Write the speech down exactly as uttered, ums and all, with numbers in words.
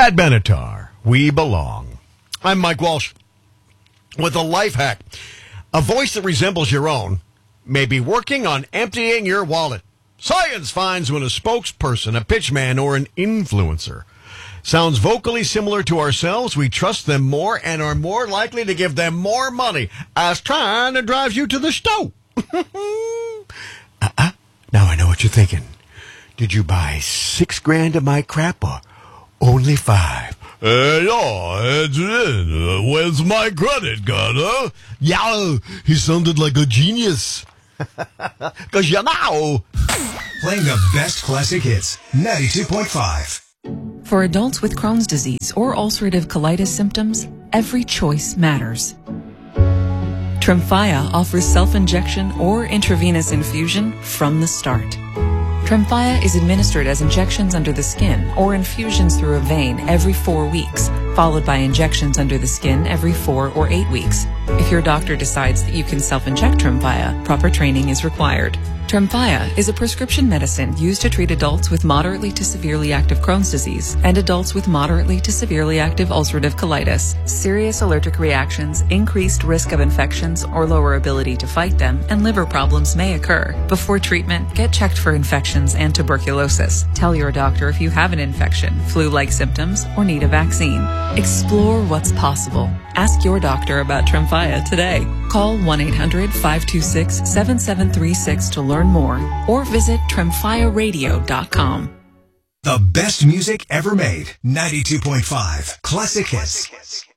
At Benatar, we belong. I'm Mike Walsh with a life hack. A voice that resembles your own may be working on emptying your wallet. Science finds when a spokesperson, a pitchman, or an influencer sounds vocally similar to ourselves, we trust them more and are more likely to give them more money as trying to drive you to the stove. uh-uh. Now I know what you're thinking. Did you buy six grand of my crap or only five? Uh, yeah, it's in. Uh, where's my credit card, huh? Yeah, he sounded like a genius. Because you know. Playing the best classic hits, ninety-two point five. For adults with Crohn's disease or ulcerative colitis symptoms, every choice matters. Tremfya offers self-injection or intravenous infusion from the start. Tremfya is administered as injections under the skin or infusions through a vein every four weeks, followed by injections under the skin every four or eight weeks. If your doctor decides that you can self-inject Tremfya, proper training is required. Tremfya is a prescription medicine used to treat adults with moderately to severely active Crohn's disease and adults with moderately to severely active ulcerative colitis. Serious allergic reactions, increased risk of infections or lower ability to fight them, and liver problems may occur. Before treatment, get checked for infections and tuberculosis. Tell your doctor if you have an infection, flu-like symptoms, or need a vaccine. Explore what's possible. Ask your doctor about Tremfya today. Call one eight hundred five two six seven seven three six to learn more or visit tremfya radio dot com. The best music ever made, ninety-two point five. Classic hits.